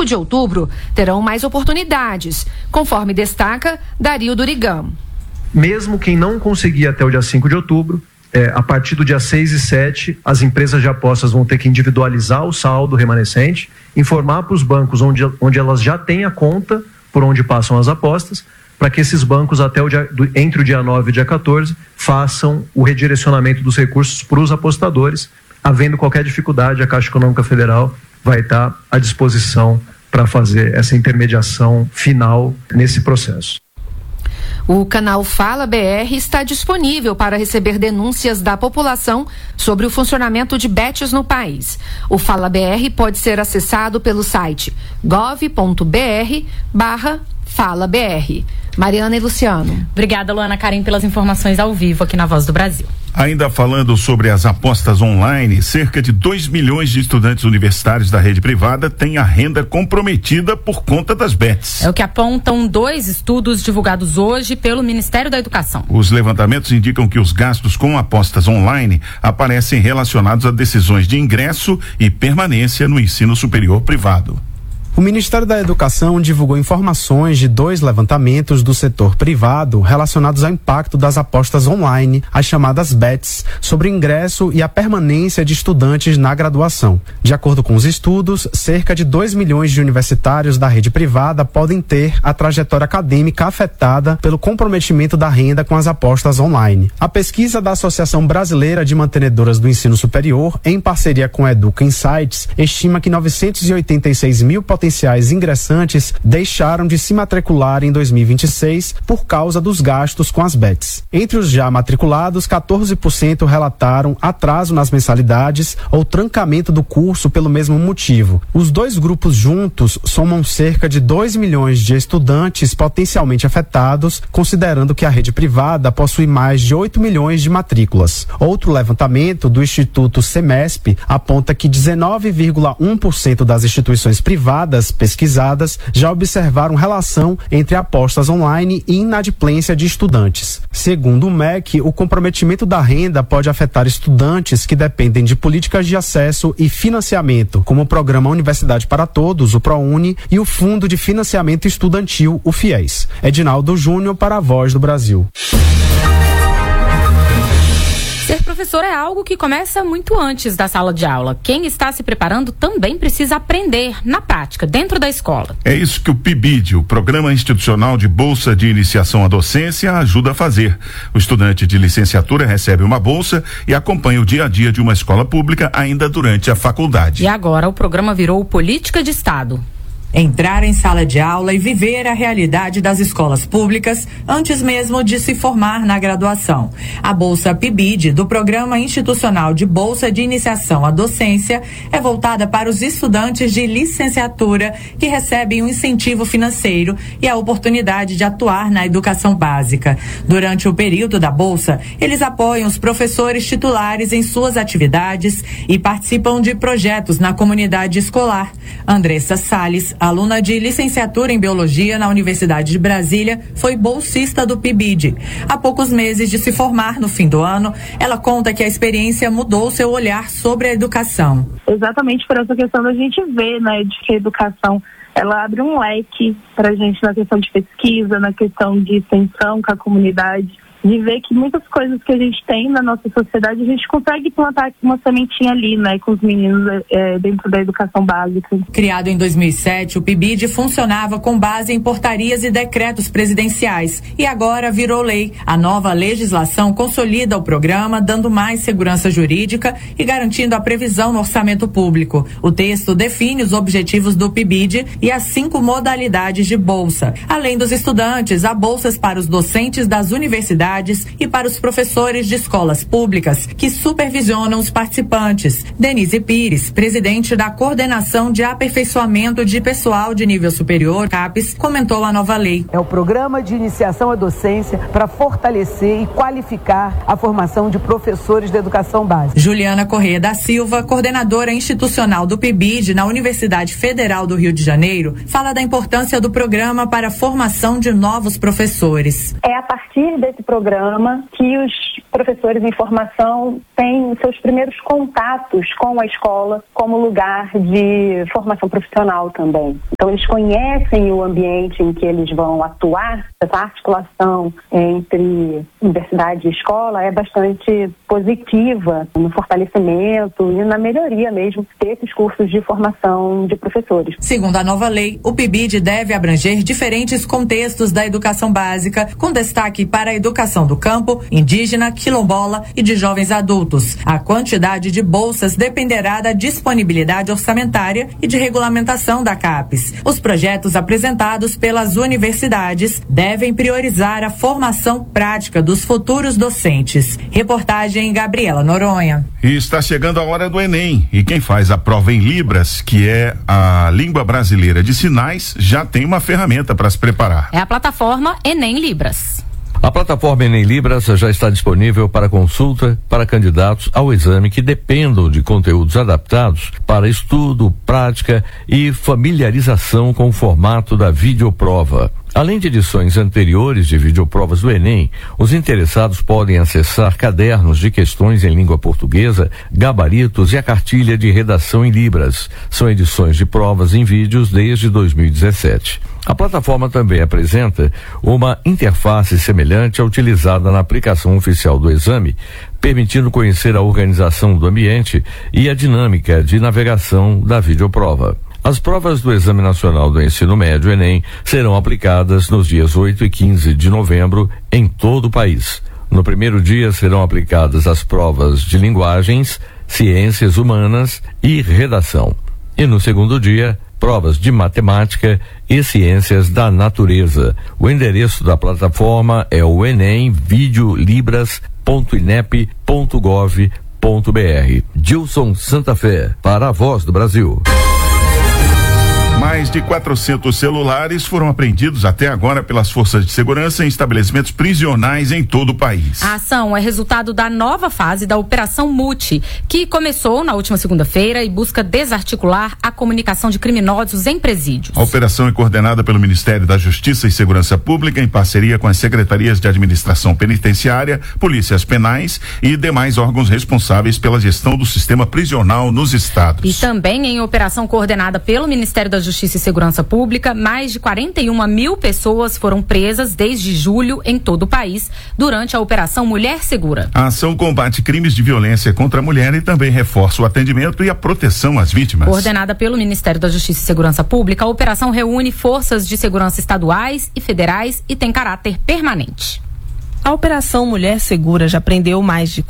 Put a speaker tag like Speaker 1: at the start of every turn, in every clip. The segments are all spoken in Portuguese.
Speaker 1: 5 de outubro terão mais oportunidades, conforme destaca Dario Durigan.
Speaker 2: Mesmo quem não conseguir até o dia 5 de outubro, a partir do dia 6 e 7, as empresas de apostas vão ter que individualizar o saldo remanescente, informar para os bancos onde elas já têm a conta por onde passam as apostas, para que esses bancos entre o dia 9 e o dia 14 façam o redirecionamento dos recursos para os apostadores. Havendo qualquer dificuldade, a Caixa Econômica Federal vai estar à disposição para fazer essa intermediação final nesse processo.
Speaker 1: O canal Fala BR está disponível para receber denúncias da população sobre o funcionamento de bets no país. O Fala BR pode ser acessado pelo site gov.br/FalaBR. Mariana e Luciano.
Speaker 3: Obrigada, Luana Karim, pelas informações ao vivo aqui na Voz do Brasil.
Speaker 4: Ainda falando sobre as apostas online, cerca de 2 milhões de estudantes universitários da rede privada têm a renda comprometida por conta das bets.
Speaker 3: É o que apontam 2 estudos divulgados hoje pelo Ministério da Educação.
Speaker 4: Os levantamentos indicam que os gastos com apostas online aparecem relacionados a decisões de ingresso e permanência no ensino superior privado.
Speaker 5: O Ministério da Educação divulgou informações de 2 levantamentos do setor privado relacionados ao impacto das apostas online, as chamadas bets, sobre o ingresso e a permanência de estudantes na graduação. De acordo com os estudos, cerca de 2 milhões de universitários da rede privada podem ter a trajetória acadêmica afetada pelo comprometimento da renda com as apostas online. A pesquisa da Associação Brasileira de Mantenedoras do Ensino Superior, em parceria com a Educa Insights, estima que 986 mil potenciais ingressantes deixaram de se matricular em 2026 por causa dos gastos com as bets. Entre os já matriculados, 14% relataram atraso nas mensalidades ou trancamento do curso pelo mesmo motivo. Os 2 grupos juntos somam cerca de 2 milhões de estudantes potencialmente afetados, considerando que a rede privada possui mais de 8 milhões de matrículas. Outro levantamento do Instituto Semesp aponta que 19,1% das instituições privadas pesquisadas já observaram relação entre apostas online e inadimplência de estudantes. Segundo o MEC, o comprometimento da renda pode afetar estudantes que dependem de políticas de acesso e financiamento, como o Programa Universidade para Todos, o ProUni, e o Fundo de Financiamento Estudantil, o FIES. Edinaldo Júnior para a Voz do Brasil.
Speaker 3: Ser professor é algo que começa muito antes da sala de aula. Quem está se preparando também precisa aprender na prática, dentro da escola.
Speaker 4: É isso que o PIBID, o Programa Institucional de Bolsa de Iniciação à Docência, ajuda a fazer. O estudante de licenciatura recebe uma bolsa e acompanha o dia a dia de uma escola pública ainda durante a faculdade.
Speaker 3: E agora o programa virou Política de Estado.
Speaker 6: Entrar em sala de aula e viver a realidade das escolas públicas antes mesmo de se formar na graduação. A Bolsa PIBID, do Programa Institucional de Bolsa de Iniciação à Docência, é voltada para os estudantes de licenciatura que recebem um incentivo financeiro e a oportunidade de atuar na educação básica. Durante o período da Bolsa, eles apoiam os professores titulares em suas atividades e participam de projetos na comunidade escolar. Andressa Salles, aluna de licenciatura em Biologia na Universidade de Brasília, foi bolsista do PIBID. Há poucos meses de se formar no fim do ano, ela conta que a experiência mudou seu olhar sobre a educação.
Speaker 7: Exatamente por essa questão da gente ver, né, de que a educação ela abre um leque para a gente na questão de pesquisa, na questão de extensão com a comunidade, de ver que muitas coisas que a gente tem na nossa sociedade, a gente consegue plantar uma sementinha ali, né, com os meninos dentro da educação básica.
Speaker 6: Criado em 2007, o PIBID funcionava com base em portarias e decretos presidenciais e agora virou lei. A nova legislação consolida o programa, dando mais segurança jurídica e garantindo a previsão no orçamento público. O texto define os objetivos do PIBID e as 5 modalidades de bolsa. Além dos estudantes, há bolsas para os docentes das universidades e para os professores de escolas públicas que supervisionam os participantes. Denise Pires, presidente da Coordenação de Aperfeiçoamento de Pessoal de Nível Superior, CAPES, comentou a nova lei.
Speaker 8: É o Programa de Iniciação à Docência para fortalecer e qualificar a formação de professores da educação básica.
Speaker 6: Juliana Corrêa da Silva, coordenadora institucional do PIBID na Universidade Federal do Rio de Janeiro, fala da importância do programa para a formação de novos professores.
Speaker 9: É a partir desse programa
Speaker 7: programa que os professores em formação têm seus primeiros contatos com a escola como lugar de formação profissional também. Então, eles conhecem o ambiente em que eles vão atuar. Essa articulação entre universidade e escola é bastante positiva no fortalecimento e na melhoria mesmo desses cursos de formação de professores.
Speaker 6: Segundo a nova lei, o PIBID deve abranger diferentes contextos da educação básica, com destaque para a educação do campo, indígena, quilombola e de jovens adultos. A quantidade de bolsas dependerá da disponibilidade orçamentária e de regulamentação da CAPES. Os projetos apresentados pelas universidades devem priorizar a formação prática dos futuros docentes. Reportagem Gabriela Noronha.
Speaker 4: E está chegando a hora do Enem. E quem faz a prova em Libras, que é a língua brasileira de sinais, já tem uma ferramenta para se preparar.
Speaker 3: É a plataforma Enem Libras.
Speaker 9: A plataforma Enem Libras já está disponível para consulta para candidatos ao exame que dependam de conteúdos adaptados para estudo, prática e familiarização com o formato da videoprova. Além de edições anteriores de videoprovas do Enem, os interessados podem acessar cadernos de questões em língua portuguesa, gabaritos e a cartilha de redação em Libras. São edições de provas em vídeos desde 2017. A plataforma também apresenta uma interface semelhante à utilizada na aplicação oficial do exame, permitindo conhecer a organização do ambiente e a dinâmica de navegação da videoprova. As provas do Exame Nacional do Ensino Médio, Enem, serão aplicadas nos dias 8 e 15 de novembro em todo o país. No primeiro dia serão aplicadas as provas de linguagens, ciências humanas e redação. E no segundo dia, provas de matemática e ciências da natureza. O endereço da plataforma é o enemvideolibras.inep.gov.br. Gilson Santa Fé, para a Voz do Brasil.
Speaker 4: Mais de 400 celulares foram apreendidos até agora pelas forças de segurança em estabelecimentos prisionais em todo o país.
Speaker 3: A ação é resultado da nova fase da Operação Mute, que começou na última segunda-feira e busca desarticular a comunicação de criminosos em presídios.
Speaker 4: A operação é coordenada pelo Ministério da Justiça e Segurança Pública em parceria com as secretarias de administração penitenciária, polícias penais e demais órgãos responsáveis pela gestão do sistema prisional nos estados.
Speaker 3: E também em operação coordenada pelo Ministério da Justiça e Segurança Pública, mais de 41 mil pessoas foram presas desde julho em todo o país durante a Operação Mulher Segura.
Speaker 4: A ação combate crimes de violência contra a mulher e também reforça o atendimento e a proteção às vítimas.
Speaker 3: Coordenada pelo Ministério da Justiça e Segurança Pública, a operação reúne forças de segurança estaduais e federais e tem caráter permanente.
Speaker 10: A Operação Mulher Segura já prendeu mais de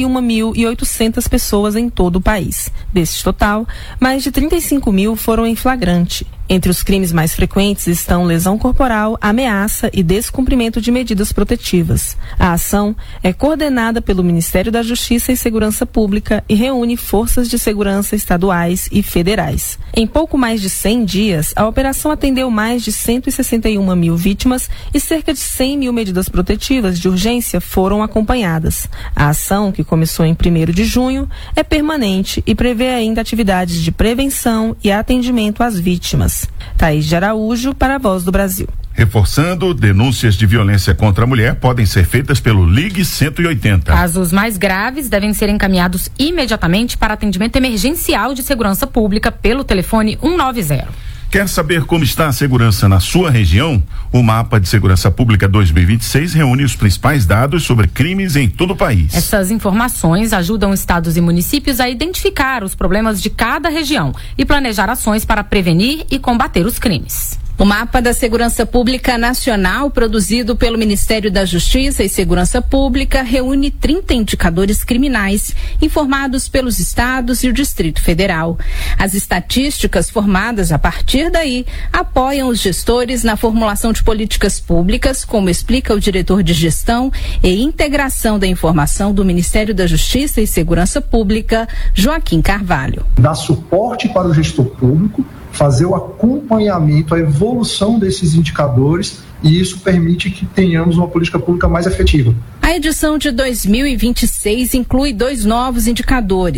Speaker 10: 41.800 pessoas em todo o país. Desse total, mais de 35 mil foram em flagrante. Entre os crimes mais frequentes estão lesão corporal, ameaça e descumprimento de medidas protetivas. A ação é coordenada pelo Ministério da Justiça e Segurança Pública e reúne forças de segurança estaduais e federais. Em pouco mais de 100 dias, a operação atendeu mais de 161 mil vítimas e cerca de 100 mil medidas protetivas de urgência foram acompanhadas. A ação, que começou em 1º de junho, é permanente e prevê ainda atividades de prevenção e atendimento às vítimas. Thaís de Araújo, para a Voz do Brasil.
Speaker 4: Reforçando, denúncias de violência contra a mulher podem ser feitas pelo Ligue 180.
Speaker 3: Casos mais graves devem ser encaminhados imediatamente para atendimento emergencial de segurança pública pelo telefone 190.
Speaker 4: Quer saber como está a segurança na sua região? O Mapa de Segurança Pública 2026 reúne os principais dados sobre crimes em todo o país.
Speaker 3: Essas informações ajudam estados e municípios a identificar os problemas de cada região e planejar ações para prevenir e combater os crimes.
Speaker 11: O Mapa da Segurança Pública Nacional, produzido pelo Ministério da Justiça e Segurança Pública, reúne 30 indicadores criminais informados pelos estados e o Distrito Federal. As estatísticas formadas a partir daí apoiam os gestores na formulação de políticas públicas, como explica o diretor de Gestão e Integração da Informação do Ministério da Justiça e Segurança Pública, Joaquim Carvalho.
Speaker 12: Dá suporte para o gestor público, fazer o acompanhamento, a evolução desses indicadores, e isso permite que tenhamos uma política pública mais efetiva.
Speaker 11: A edição de 2026 inclui 2 novos indicadores: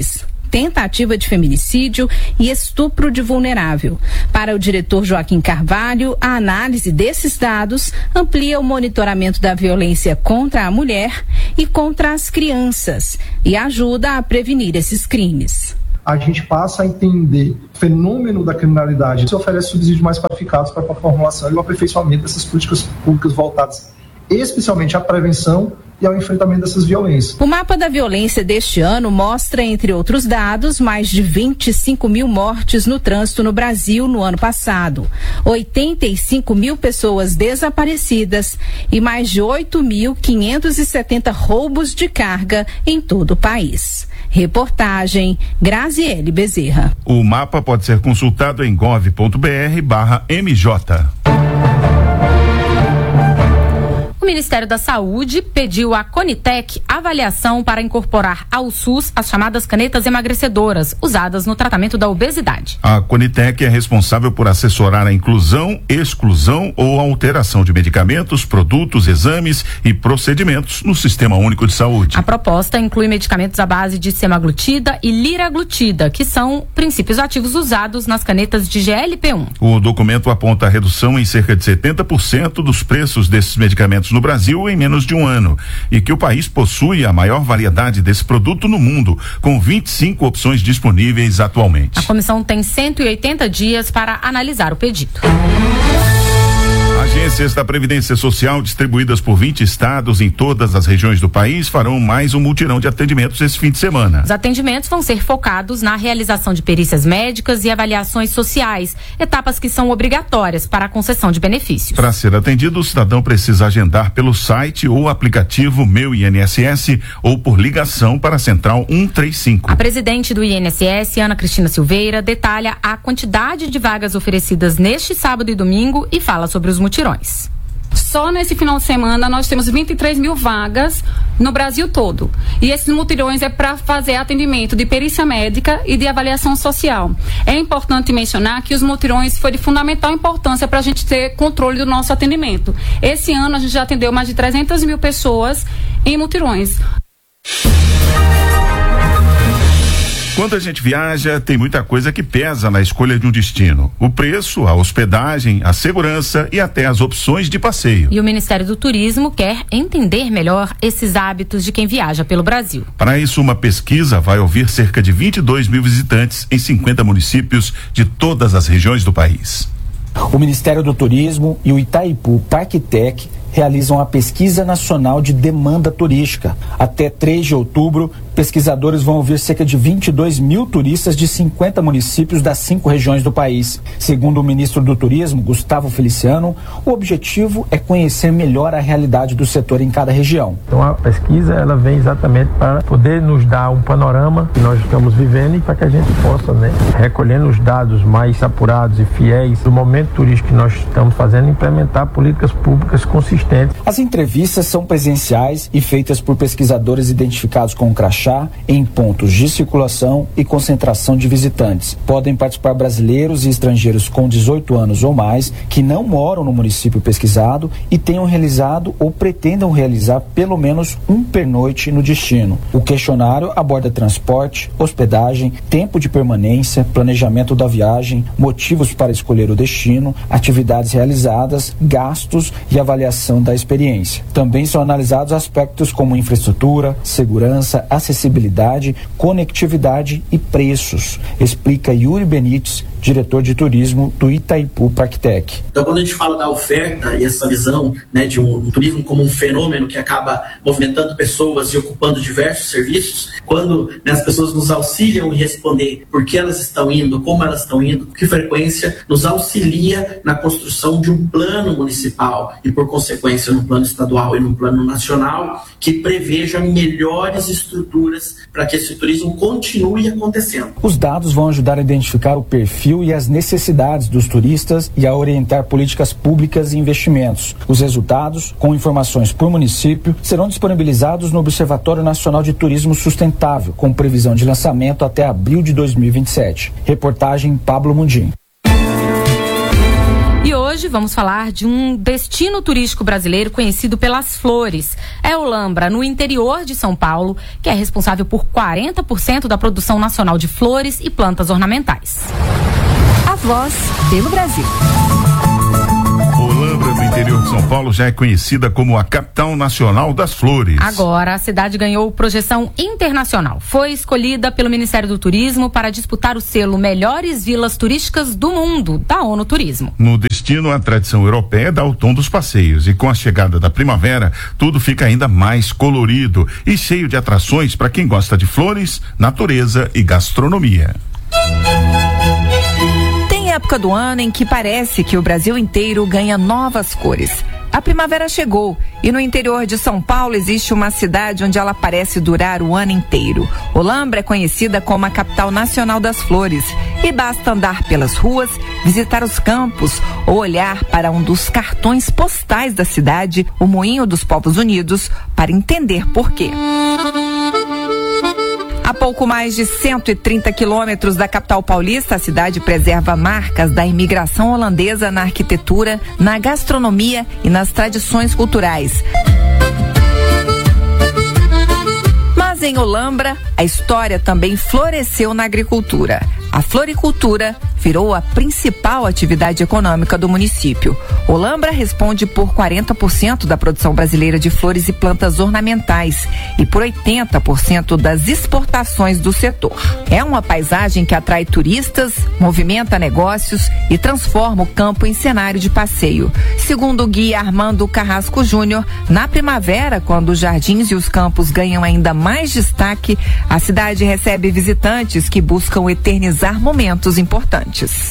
Speaker 11: tentativa de feminicídio e estupro de vulnerável. Para o diretor Joaquim Carvalho, a análise desses dados amplia o monitoramento da violência contra a mulher e contra as crianças e ajuda a prevenir esses crimes.
Speaker 12: A gente passa a entender o fenômeno da criminalidade, se oferece subsídios mais qualificados para a formulação e o aperfeiçoamento dessas políticas públicas voltadas especialmente à prevenção e ao enfrentamento dessas violências.
Speaker 11: O mapa da violência deste ano mostra, entre outros dados, mais de 25 mil mortes no trânsito no Brasil no ano passado, 85 mil pessoas desaparecidas e mais de 8.570 roubos de carga em todo o país. Reportagem Graziele Bezerra.
Speaker 4: O mapa pode ser consultado em gov.br/MJ.
Speaker 3: O Ministério da Saúde pediu à Conitec avaliação para incorporar ao SUS as chamadas canetas emagrecedoras, usadas no tratamento da obesidade.
Speaker 4: A Conitec é responsável por assessorar a inclusão, exclusão ou alteração de medicamentos, produtos, exames e procedimentos no Sistema Único de Saúde.
Speaker 3: A proposta inclui medicamentos à base de semaglutida e liraglutida, que são princípios ativos usados nas canetas de GLP-1.
Speaker 4: O documento aponta a redução em cerca de 70% dos preços desses medicamentos no Brasil em menos de um ano e que o país possui a maior variedade desse produto no mundo, com 25 opções disponíveis atualmente.
Speaker 3: A comissão tem 180 dias para analisar o pedido.
Speaker 4: Agências da Previdência Social distribuídas por 20 estados em todas as regiões do país farão mais um mutirão de atendimentos esse fim de semana.
Speaker 3: Os atendimentos vão ser focados na realização de perícias médicas e avaliações sociais, etapas que são obrigatórias para a concessão de benefícios.
Speaker 4: Para ser atendido, o cidadão precisa agendar pelo site ou aplicativo Meu INSS ou por ligação para a Central 135.
Speaker 3: A presidente do INSS, Ana Cristina Silveira, detalha a quantidade de vagas oferecidas neste sábado e domingo e fala sobre os mutirões.
Speaker 13: Só nesse final de semana nós temos 23 mil vagas no Brasil todo. E esses mutirões é para fazer atendimento de perícia médica e de avaliação social. É importante mencionar que os mutirões foi de fundamental importância para a gente ter controle do nosso atendimento. Esse ano a gente já atendeu mais de 300 mil pessoas em mutirões.
Speaker 4: Quando a gente viaja, tem muita coisa que pesa na escolha de um destino. O preço, a hospedagem, a segurança e até as opções de passeio.
Speaker 3: E o Ministério do Turismo quer entender melhor esses hábitos de quem viaja pelo Brasil.
Speaker 4: Para isso, uma pesquisa vai ouvir cerca de 22 mil visitantes em 50 municípios de todas as regiões do país.
Speaker 14: O Ministério do Turismo e o Itaipu Parktec realizam a Pesquisa Nacional de Demanda Turística. Até 3 de outubro, pesquisadores vão ouvir cerca de 22 mil turistas de 50 municípios das 5 regiões do país. Segundo o ministro do Turismo, Gustavo Feliciano, o objetivo é conhecer melhor a realidade do setor em cada região.
Speaker 15: Então a pesquisa ela vem exatamente para poder nos dar um panorama que nós estamos vivendo e para que a gente possa, recolhendo os dados mais apurados e fiéis do momento turístico que nós estamos fazendo, implementar políticas públicas consistentes.
Speaker 14: As entrevistas são presenciais e feitas por pesquisadores identificados com o crachá em pontos de circulação e concentração de visitantes. Podem participar brasileiros e estrangeiros com 18 anos ou mais que não moram no município pesquisado e tenham realizado ou pretendam realizar pelo menos um pernoite no destino. O questionário aborda transporte, hospedagem, tempo de permanência, planejamento da viagem, motivos para escolher o destino, atividades realizadas, gastos e avaliação da experiência. Também são analisados aspectos como infraestrutura, segurança, acessibilidade, conectividade e preços, explica Yuri Benites, diretor de turismo do Itaipu Parktec.
Speaker 16: Então, quando a gente fala da oferta e essa visão de um turismo como um fenômeno que acaba movimentando pessoas e ocupando diversos serviços, quando as pessoas nos auxiliam em responder por que elas estão indo, como elas estão indo, com que frequência, nos auxilia na construção de um plano municipal e, por consequência, no plano estadual e no plano nacional, que preveja melhores estruturas para que esse turismo continue acontecendo.
Speaker 14: Os dados vão ajudar a identificar o perfil e as necessidades dos turistas e a orientar políticas públicas e investimentos. Os resultados, com informações por município, serão disponibilizados no Observatório Nacional de Turismo Sustentável, com previsão de lançamento até abril de 2027. Reportagem Pablo Mundim.
Speaker 3: E hoje hoje vamos falar de um destino turístico brasileiro conhecido pelas flores. É Olambra, no interior de São Paulo, que é responsável por 40% da produção nacional de flores e plantas ornamentais.
Speaker 1: A Voz pelo Brasil.
Speaker 4: Olambra, no interior de São Paulo, já é conhecida como a capital nacional das flores.
Speaker 3: Agora, a cidade ganhou projeção internacional. Foi escolhida pelo Ministério do Turismo para disputar o selo Melhores Vilas Turísticas do Mundo, da ONU Turismo.
Speaker 4: No destino, a tradição europeia dá o tom dos passeios, e com a chegada da primavera, tudo fica ainda mais colorido e cheio de atrações para quem gosta de flores, natureza e gastronomia.
Speaker 17: Época do ano em que parece que o Brasil inteiro ganha novas cores. A primavera chegou e no interior de São Paulo existe uma cidade onde ela parece durar o ano inteiro. Olambra é conhecida como a capital nacional das flores e basta andar pelas ruas, visitar os campos ou olhar para um dos cartões postais da cidade, o Moinho dos Povos Unidos, para entender por quê. A pouco mais de 130 quilômetros da capital paulista, a cidade preserva marcas da imigração holandesa na arquitetura, na gastronomia e nas tradições culturais. Mas em Olambra, a história também floresceu na agricultura. A floricultura virou a principal atividade econômica do município. Olambra responde por 40% da produção brasileira de flores e plantas ornamentais e por 80% das exportações do setor. É uma paisagem que atrai turistas, movimenta negócios e transforma o campo em cenário de passeio. Segundo o guia Armando Carrasco Júnior, na primavera, quando os jardins e os campos ganham ainda mais destaque, a cidade recebe visitantes que buscam eternizar momentos importantes.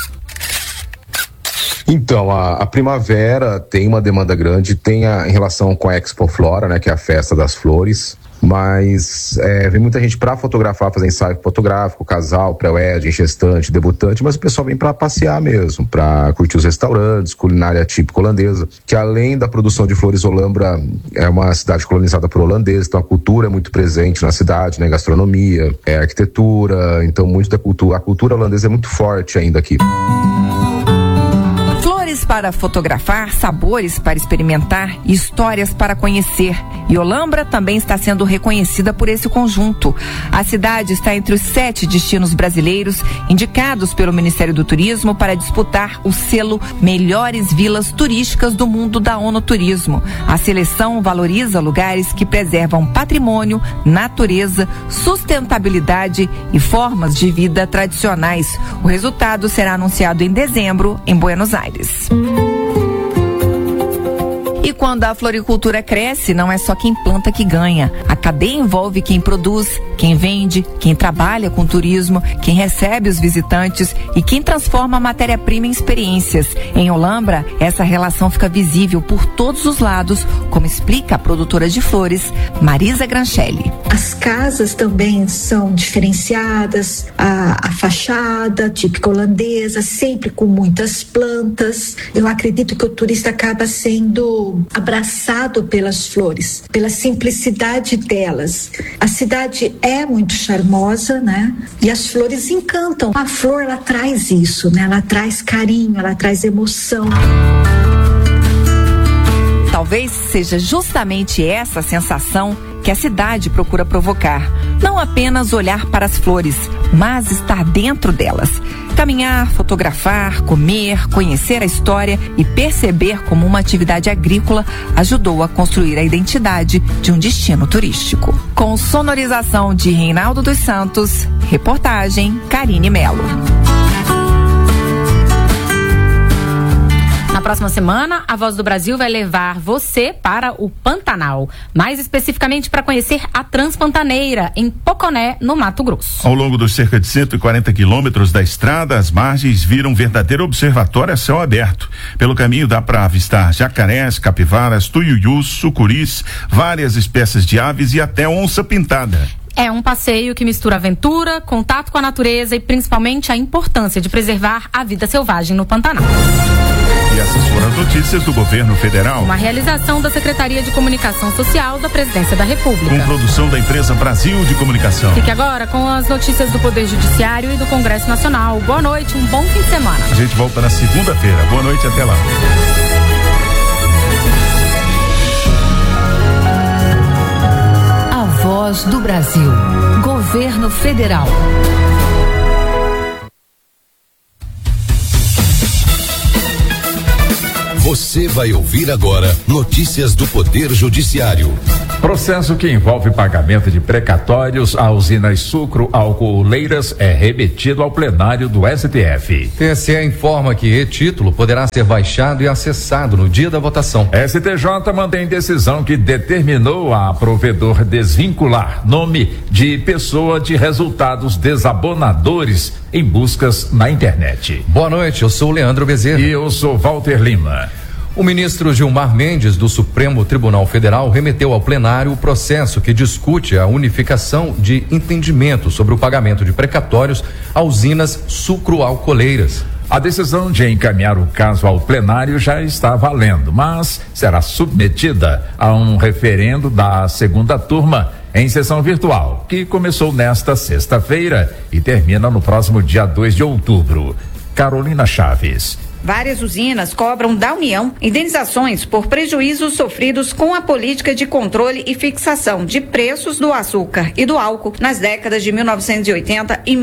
Speaker 18: Então, a primavera tem uma demanda grande, tem em relação com a Expo Flora, né, que é a festa das flores, mas vem muita gente para fotografar, fazer ensaio fotográfico, casal, pré-wedding, gestante, debutante, mas o pessoal vem para passear mesmo, para curtir os restaurantes, culinária típica holandesa, que além da produção de flores, Olambra é uma cidade colonizada por holandeses, então a cultura é muito presente na cidade, né, gastronomia, arquitetura, então muito da cultura, a cultura holandesa é muito forte ainda aqui.
Speaker 17: Para fotografar, sabores para experimentar e histórias para conhecer. E Olambra também está sendo reconhecida por esse conjunto. A cidade está entre os 7 destinos brasileiros indicados pelo Ministério do Turismo para disputar o selo Melhores Vilas Turísticas do Mundo da ONU Turismo. A seleção valoriza lugares que preservam patrimônio, natureza, sustentabilidade e formas de vida tradicionais. O resultado será anunciado em dezembro em Buenos Aires. E quando a floricultura cresce, não é só quem planta que ganha. A cadeia envolve quem produz, quem vende, quem trabalha com turismo, quem recebe os visitantes e quem transforma a matéria-prima em experiências. Em Olambra, essa relação fica visível por todos os lados, como explica a produtora de flores, Marisa Granchelli.
Speaker 19: As casas também são diferenciadas, a fachada típica holandesa, sempre com muitas plantas. Eu acredito que o turista acaba sendo abraçado pelas flores, pela simplicidade delas. A cidade é muito charmosa, né? E as flores encantam. A flor, ela traz isso, né? Ela traz carinho, ela traz emoção.
Speaker 17: Talvez seja justamente essa sensação que a cidade procura provocar. Não apenas olhar para as flores, mas estar dentro delas. Caminhar, fotografar, comer, conhecer a história e perceber como uma atividade agrícola ajudou a construir a identidade de um destino turístico. Com sonorização de Reinaldo dos Santos, reportagem Karine Melo.
Speaker 3: Na próxima semana, a Voz do Brasil vai levar você para o Pantanal, mais especificamente para conhecer a Transpantaneira, em Poconé, no Mato Grosso.
Speaker 4: Ao longo dos cerca de 140 quilômetros da estrada, as margens viram um verdadeiro observatório a céu aberto. Pelo caminho dá para avistar jacarés, capivaras, tuiuius, sucuris, várias espécies de aves e até onça-pintada.
Speaker 3: É um passeio que mistura aventura, contato com a natureza e principalmente a importância de preservar a vida selvagem no Pantanal.
Speaker 4: E as Essas foram as notícias do governo federal.
Speaker 3: Uma realização da Secretaria de Comunicação Social da Presidência da República.
Speaker 4: Com produção da empresa Brasil de Comunicação.
Speaker 3: Fique agora com as notícias do Poder Judiciário e do Congresso Nacional. Boa noite, um bom fim de semana.
Speaker 4: A gente volta na segunda-feira. Boa noite, até lá.
Speaker 20: A Voz do Brasil. Governo Federal.
Speaker 21: Você vai ouvir agora notícias do Poder Judiciário.
Speaker 22: Processo que envolve pagamento de precatórios a usinas sucro-alcooleiras é remetido ao plenário do STF.
Speaker 23: TSE informa que e-título poderá ser baixado e acessado no dia da votação.
Speaker 22: STJ mantém decisão que determinou a provedor desvincular nome de pessoa de resultados desabonadores em buscas na internet.
Speaker 23: Boa noite, eu sou o Leandro Bezerra.
Speaker 22: E eu sou Walter Lima.
Speaker 23: O ministro Gilmar Mendes, do Supremo Tribunal Federal, remeteu ao plenário o processo que discute a unificação de entendimento sobre o pagamento de precatórios a usinas sucroalcooleiras.
Speaker 22: A decisão de encaminhar o caso ao plenário já está valendo, mas será submetida a um referendo da segunda turma em sessão virtual, que começou nesta sexta-feira e termina no próximo dia 2 de outubro. Carolina Chaves.
Speaker 24: Várias usinas cobram da União indenizações por prejuízos sofridos com a política de controle e fixação de preços do açúcar e do álcool nas décadas de 1980 e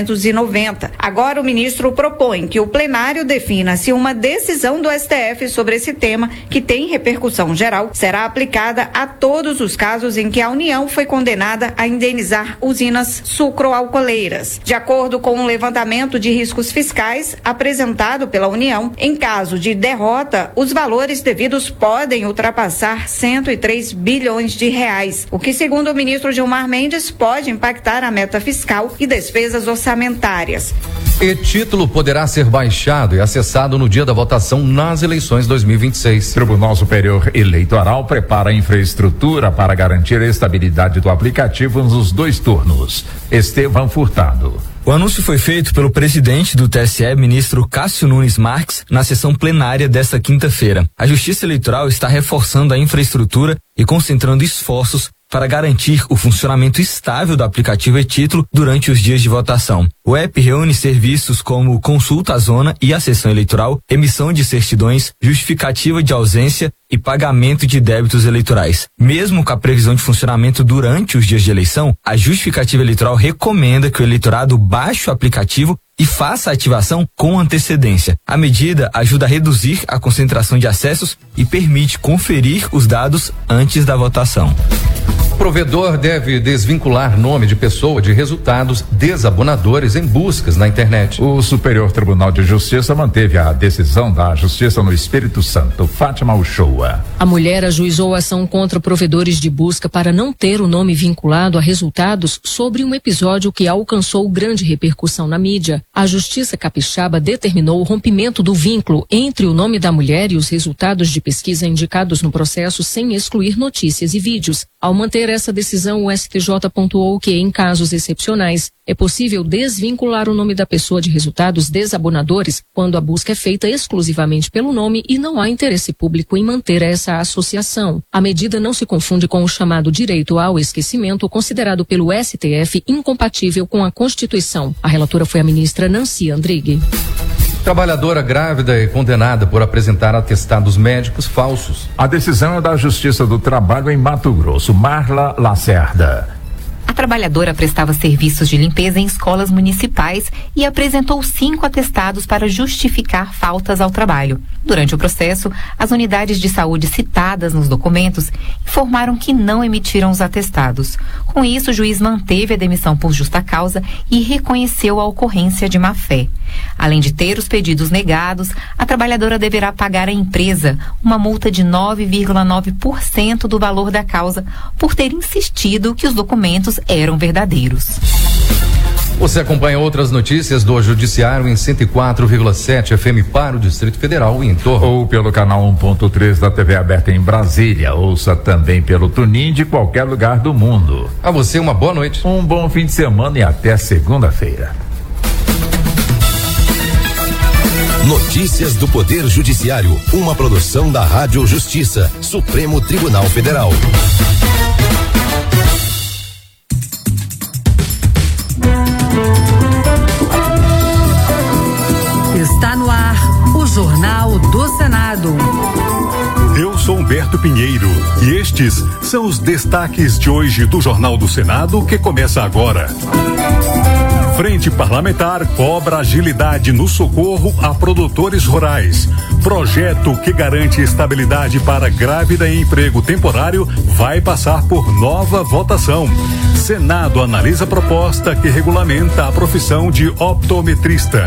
Speaker 24: 1990. Agora o ministro propõe que o plenário defina se uma decisão do STF sobre esse tema, que tem repercussão geral, será aplicada a todos os casos em que a União foi condenada a indenizar usinas sucroalcooleiras. De acordo com um levantamento de riscos fiscais apresentado pela União, em caso de derrota, os valores devidos podem ultrapassar 103 bilhões de reais, o que, segundo o ministro Gilmar Mendes, pode impactar a meta fiscal e despesas orçamentárias.
Speaker 23: E-título poderá ser baixado e acessado no dia da votação nas eleições 2026.
Speaker 22: Tribunal Superior Eleitoral prepara a infraestrutura para garantir a estabilidade do aplicativo nos 2 turnos. Estevam Furtado.
Speaker 25: O anúncio foi feito pelo presidente do TSE, ministro Cássio Nunes Marques, na sessão plenária desta quinta-feira. A Justiça Eleitoral está reforçando a infraestrutura e concentrando esforços para garantir o funcionamento estável do aplicativo e-título durante os dias de votação. O app reúne serviços como consulta à zona e à sessão eleitoral, emissão de certidões, justificativa de ausência e pagamento de débitos eleitorais. Mesmo com a previsão de funcionamento durante os dias de eleição, a justificativa eleitoral recomenda que o eleitorado baixe o aplicativo e faça a ativação com antecedência. A medida ajuda a reduzir a concentração de acessos e permite conferir os dados antes da votação.
Speaker 23: O provedor deve desvincular nome de pessoa de resultados desabonadores em buscas na internet.
Speaker 22: O Superior Tribunal de Justiça manteve a decisão da Justiça no Espírito Santo. Fátima Uchoa.
Speaker 26: A mulher ajuizou a ação contra provedores de busca para não ter o nome vinculado a resultados sobre um episódio que alcançou grande repercussão na mídia. A Justiça Capixaba determinou o rompimento do vínculo entre o nome da mulher e os resultados de pesquisa indicados no processo sem excluir notícias e vídeos. Ao manter essa decisão, o STJ pontuou que, em casos excepcionais, é possível desvincular o nome da pessoa de resultados desabonadores quando a busca é feita exclusivamente pelo nome e não há interesse público em manter essa associação. A medida não se confunde com o chamado direito ao esquecimento, considerado pelo STF incompatível com a Constituição. A relatora foi a ministra Nancy Andrighi.
Speaker 23: Trabalhadora grávida é condenada por apresentar atestados médicos falsos.
Speaker 22: A decisão é da Justiça do Trabalho em Mato Grosso. Marla Lacerda.
Speaker 27: A trabalhadora prestava serviços de limpeza em escolas municipais e apresentou 5 atestados para justificar faltas ao trabalho. Durante o processo, as unidades de saúde citadas nos documentos informaram que não emitiram os atestados. Com isso, o juiz manteve a demissão por justa causa e reconheceu a ocorrência de má-fé. Além de ter os pedidos negados, a trabalhadora deverá pagar à empresa uma multa de 9,9% do valor da causa por ter insistido que os documentos eram verdadeiros.
Speaker 23: Você acompanha outras notícias do Judiciário em 104,7 FM para o Distrito Federal e em torno.
Speaker 22: Ou pelo canal 1.3 da TV aberta em Brasília. Ouça também pelo TuneIn de qualquer lugar do mundo.
Speaker 23: A você uma boa noite.
Speaker 22: Um bom fim de semana e até segunda-feira.
Speaker 21: Notícias do Poder Judiciário, uma produção da Rádio Justiça, Supremo Tribunal Federal.
Speaker 2: Está no ar o Jornal do Senado.
Speaker 5: Eu sou Humberto Pinheiro e estes são os destaques de hoje do Jornal do Senado, que começa agora. Frente Parlamentar cobra agilidade no socorro a produtores rurais. Projeto que garante estabilidade para grávida em emprego temporário vai passar por nova votação. Senado analisa proposta que regulamenta a profissão de optometrista.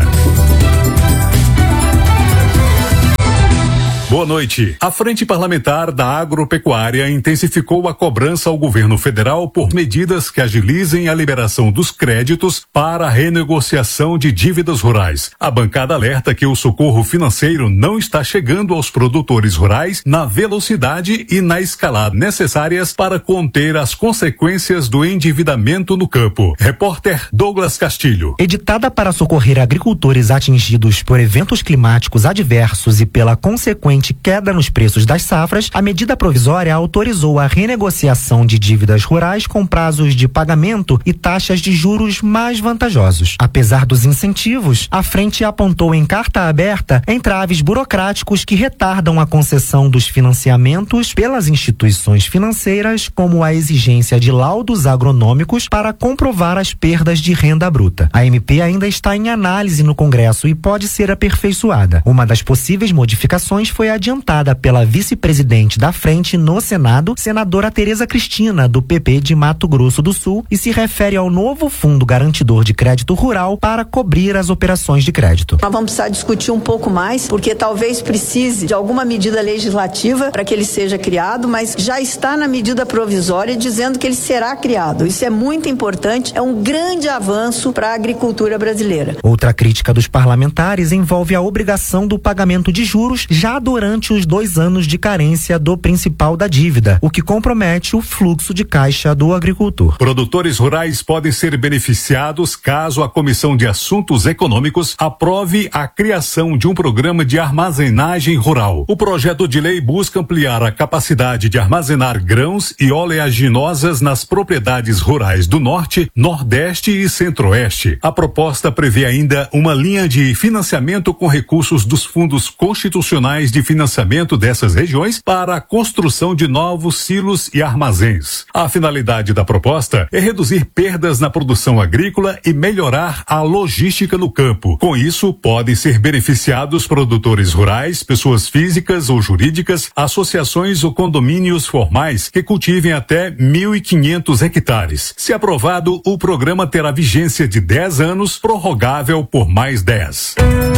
Speaker 5: Boa noite. A Frente Parlamentar da Agropecuária intensificou a cobrança ao governo federal por medidas que agilizem a liberação dos créditos para a renegociação de dívidas rurais. A bancada alerta que o socorro financeiro não está chegando aos produtores rurais na velocidade e na escala necessárias para conter as consequências do endividamento no campo. Repórter Douglas Castilho.
Speaker 6: Editada para socorrer agricultores atingidos por eventos climáticos adversos e pela consequência queda nos preços das safras, a medida provisória autorizou a renegociação de dívidas rurais com prazos de pagamento e taxas de juros mais vantajosos. Apesar dos incentivos, a frente apontou em carta aberta entraves burocráticos que retardam a concessão dos financiamentos pelas instituições financeiras, como a exigência de laudos agronômicos para comprovar as perdas de renda bruta. A MP ainda está em análise no Congresso e pode ser aperfeiçoada. Uma das possíveis modificações foi adiantada pela vice-presidente da frente no Senado, senadora Tereza Cristina, do PP de Mato Grosso do Sul, e se refere ao novo Fundo Garantidor de Crédito Rural para cobrir as operações de crédito.
Speaker 7: Nós vamos precisar discutir um pouco mais, porque talvez precise de alguma medida legislativa para que ele seja criado, mas já está na medida provisória dizendo que ele será criado. Isso é muito importante, é um grande avanço para a agricultura brasileira.
Speaker 6: Outra crítica dos parlamentares envolve a obrigação do pagamento de juros já durante os 2 anos de carência do principal da dívida, o que compromete o fluxo de caixa do agricultor.
Speaker 5: Produtores rurais podem ser beneficiados caso a Comissão de Assuntos Econômicos aprove a criação de um programa de armazenagem rural. O projeto de lei busca ampliar a capacidade de armazenar grãos e oleaginosas nas propriedades rurais do Norte, Nordeste e Centro-Oeste. A proposta prevê ainda uma linha de financiamento com recursos dos fundos constitucionais de financiamento dessas regiões para a construção de novos silos e armazéns. A finalidade da proposta é reduzir perdas na produção agrícola e melhorar a logística no campo. Com isso, podem ser beneficiados produtores rurais, pessoas físicas ou jurídicas, associações ou condomínios formais que cultivem até 1.500 hectares. Se aprovado, o programa terá vigência de 10 anos, prorrogável por mais 10.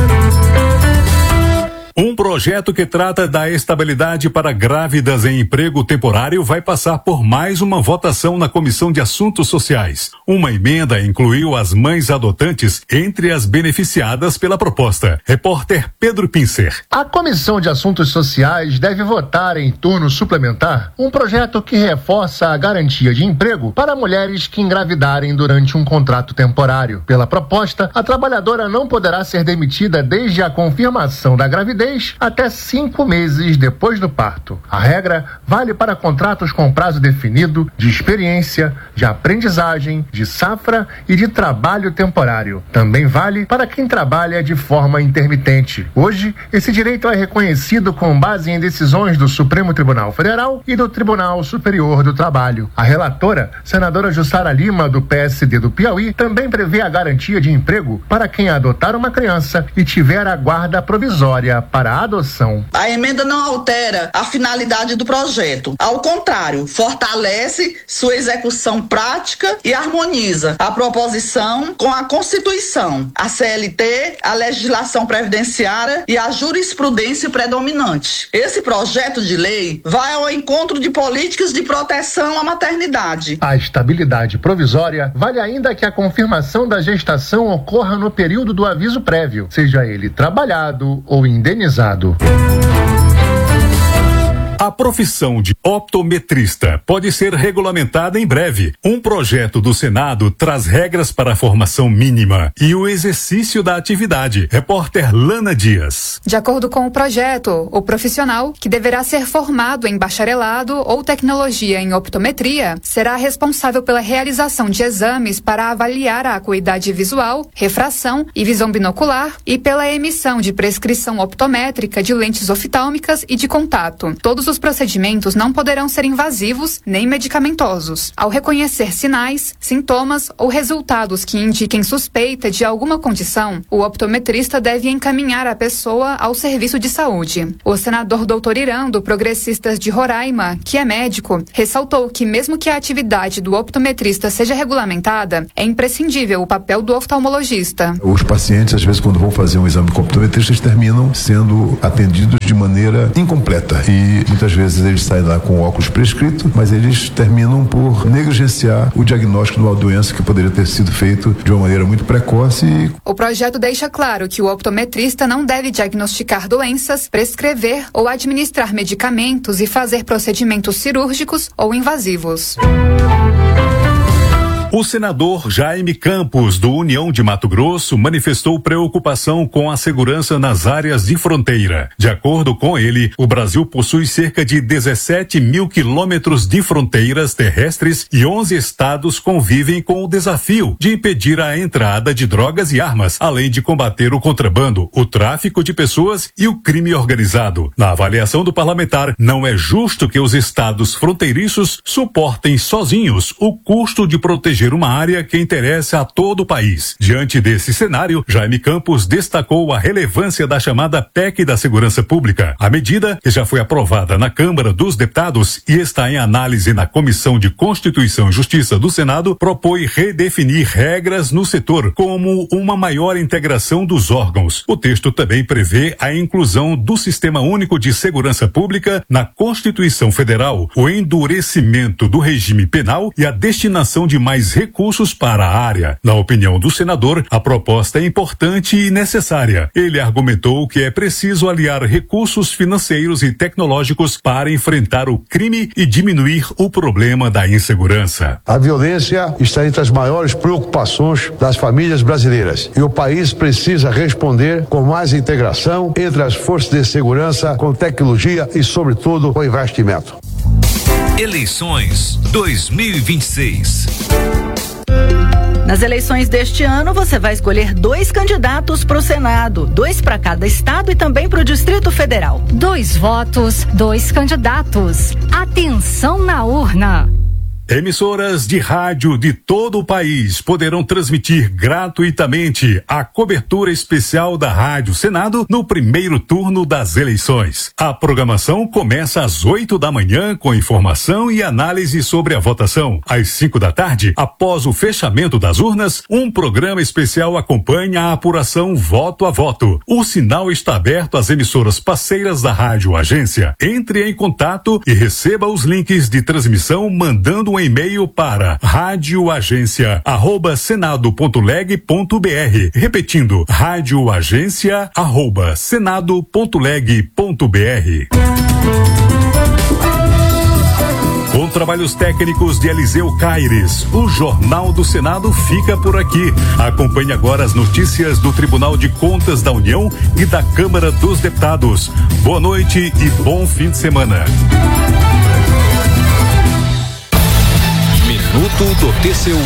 Speaker 5: Um projeto que trata da estabilidade para grávidas em emprego temporário vai passar por mais uma votação na Comissão de Assuntos Sociais. Uma emenda incluiu as mães adotantes entre as beneficiadas pela proposta. Repórter Pedro Pincer.
Speaker 8: A Comissão de Assuntos Sociais deve votar em turno suplementar um projeto que reforça a garantia de emprego para mulheres que engravidarem durante um contrato temporário. Pela proposta, a trabalhadora não poderá ser demitida desde a confirmação da gravidez até 5 meses depois do parto. A regra vale para contratos com prazo definido, de experiência, de aprendizagem, de safra e de trabalho temporário. Também vale para quem trabalha de forma intermitente. Hoje, esse direito é reconhecido com base em decisões do Supremo Tribunal Federal e do Tribunal Superior do Trabalho. A relatora, senadora Jussara Lima, do PSD do Piauí, também prevê a garantia de emprego para quem adotar uma criança e tiver a guarda provisória para a adoção.
Speaker 9: A emenda não altera a finalidade do projeto. Ao contrário, fortalece sua execução prática e harmoniza a proposição com a Constituição, a CLT, a legislação previdenciária e a jurisprudência predominante. Esse projeto de lei vai ao encontro de políticas de proteção à maternidade.
Speaker 8: A estabilidade provisória vale ainda que a confirmação da gestação ocorra no período do aviso prévio, seja ele trabalhado ou indenizado.
Speaker 5: A profissão de optometrista pode ser regulamentada em breve. Um projeto do Senado traz regras para a formação mínima e o exercício da atividade. Repórter Lana Dias.
Speaker 10: De acordo com o projeto, o profissional, que deverá ser formado em bacharelado ou tecnologia em optometria, será responsável pela realização de exames para avaliar a acuidade visual, refração e visão binocular e pela emissão de prescrição optométrica de lentes oftálmicas e de contato. Todos os procedimentos não poderão ser invasivos nem medicamentosos. Ao reconhecer sinais, sintomas ou resultados que indiquem suspeita de alguma condição, o optometrista deve encaminhar a pessoa ao serviço de saúde. O senador Dr. Irã, do Progressistas de Roraima, que é médico, ressaltou que mesmo que a atividade do optometrista seja regulamentada, é imprescindível o papel do oftalmologista.
Speaker 11: Os pacientes, às vezes, quando vão fazer um exame com optometrista, eles terminam sendo atendidos de maneira incompleta e muitas vezes eles saem lá com óculos prescrito, mas eles terminam por negligenciar o diagnóstico de uma doença que poderia ter sido feito de uma maneira muito precoce.
Speaker 10: O projeto deixa claro que o optometrista não deve diagnosticar doenças, prescrever ou administrar medicamentos e fazer procedimentos cirúrgicos ou invasivos.
Speaker 5: O senador Jaime Campos, do União de Mato Grosso, manifestou preocupação com a segurança nas áreas de fronteira. De acordo com ele, o Brasil possui cerca de 17 mil quilômetros de fronteiras terrestres e 11 estados convivem com o desafio de impedir a entrada de drogas e armas, além de combater o contrabando, o tráfico de pessoas e o crime organizado. Na avaliação do parlamentar, não é justo que os estados fronteiriços suportem sozinhos o custo de proteger uma área que interessa a todo o país. Diante desse cenário, Jaime Campos destacou a relevância da chamada PEC da Segurança Pública. A medida, que já foi aprovada na Câmara dos Deputados e está em análise na Comissão de Constituição e Justiça do Senado, propõe redefinir regras no setor, como uma maior integração dos órgãos. O texto também prevê a inclusão do Sistema Único de Segurança Pública na Constituição Federal, o endurecimento do regime penal e a destinação de mais recursos para a área. Na opinião do senador, a proposta é importante e necessária. Ele argumentou que é preciso aliar recursos financeiros e tecnológicos para enfrentar o crime e diminuir o problema da insegurança.
Speaker 12: A violência está entre as maiores preocupações das famílias brasileiras e o país precisa responder com mais integração entre as forças de segurança, com tecnologia e, sobretudo, com investimento.
Speaker 21: Eleições 2026.
Speaker 13: Nas eleições deste ano, você vai escolher 2 candidatos para o Senado, 2 para cada estado e também para o Distrito Federal.
Speaker 14: 2 votos, 2 candidatos. Atenção na urna!
Speaker 5: Emissoras de rádio de todo o país poderão transmitir gratuitamente a cobertura especial da Rádio Senado no primeiro turno das eleições. A programação começa às 8 da manhã com informação e análise sobre a votação. Às 5 da tarde, após o fechamento das urnas, um programa especial acompanha a apuração voto a voto. O sinal está aberto às emissoras parceiras da Rádio Agência. Entre em contato e receba os links de transmissão mandando um e-mail para radioagencia@senado.leg.br. Repetindo, radioagencia@senado.leg.br. Com trabalhos técnicos de Eliseu Caires, o Jornal do Senado fica por aqui. Acompanhe agora as notícias do Tribunal de Contas da União e da Câmara dos Deputados. Boa noite e bom fim de semana.
Speaker 21: Minuto do TCU.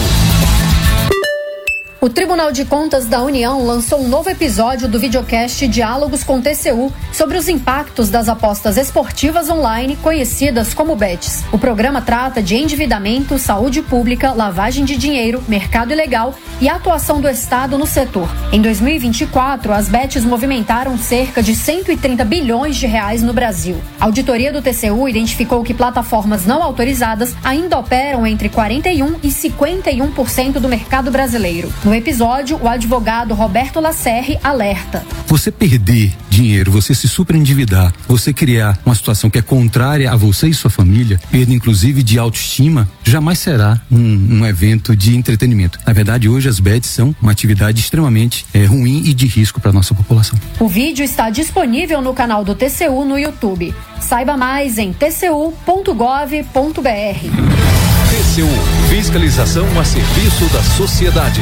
Speaker 26: O Tribunal de Contas da União lançou um novo episódio do videocast Diálogos com TCU sobre os impactos das apostas esportivas online, conhecidas como bets. O programa trata de endividamento, saúde pública, lavagem de dinheiro, mercado ilegal e atuação do Estado no setor. Em 2024, as bets movimentaram cerca de 130 bilhões de reais no Brasil. A auditoria do TCU identificou que plataformas não autorizadas ainda operam entre 41% e 51% do mercado brasileiro. No
Speaker 1: No episódio, o advogado Roberto Lacerre alerta.
Speaker 3: Você perder dinheiro, você se superendividar, você criar uma situação que é contrária a você e sua família, perda inclusive de autoestima, jamais será um evento de entretenimento. Na verdade, hoje as bets são uma atividade extremamente ruim e de risco para a nossa população.
Speaker 1: O vídeo está disponível no canal do TCU no YouTube. Saiba mais em tcu.gov.br.
Speaker 15: TCU, fiscalização a serviço da sociedade.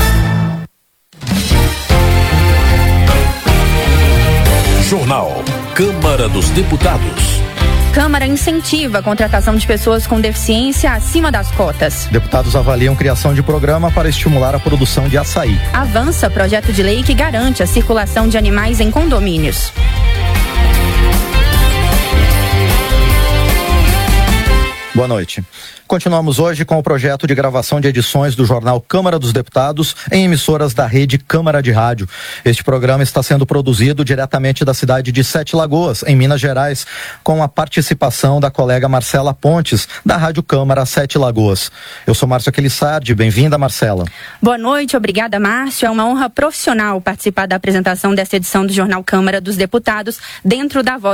Speaker 15: Jornal Câmara dos Deputados.
Speaker 16: Câmara incentiva a contratação de pessoas com deficiência acima das cotas.
Speaker 17: Deputados avaliam criação de programa para estimular a produção de açaí.
Speaker 16: Avança projeto de lei que garante a circulação de animais em condomínios.
Speaker 17: Boa noite. Continuamos hoje com o projeto de gravação de edições do jornal Câmara dos Deputados em emissoras da rede Câmara de Rádio. Este programa está sendo produzido diretamente da cidade de Sete Lagoas, em Minas Gerais, com a participação da colega Marcela Pontes, da Rádio Câmara Sete Lagoas. Eu sou Márcio Aquilissardi, bem-vinda, Marcela.
Speaker 16: Boa noite, obrigada, Márcio. É uma honra profissional participar da apresentação desta edição do jornal Câmara dos Deputados dentro da Voz